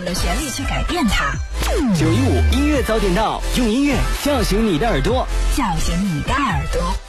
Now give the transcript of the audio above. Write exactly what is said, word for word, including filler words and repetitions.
的旋律去改变它。 九一五音乐早点到，用音乐叫醒你的耳朵， 叫醒你的耳朵。